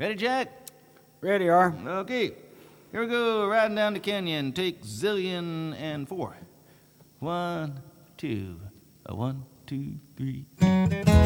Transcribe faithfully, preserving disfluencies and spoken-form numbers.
Ready, Jack? Ready, are. Okay. Here we go. Riding down the canyon. Take zillion and four. One, two. A one, two, three.